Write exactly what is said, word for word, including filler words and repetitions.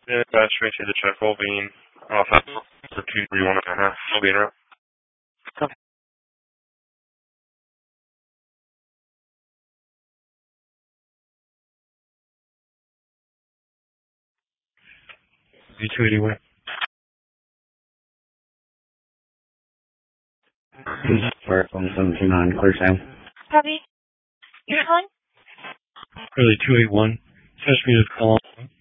Yeah, pass straight to the check hole being off for two three one and a half. I'll be in route. Copy. Z two eighty one. Park one seven two nine, clear sound. Copy. You're calling? Early two eight one. Session is call.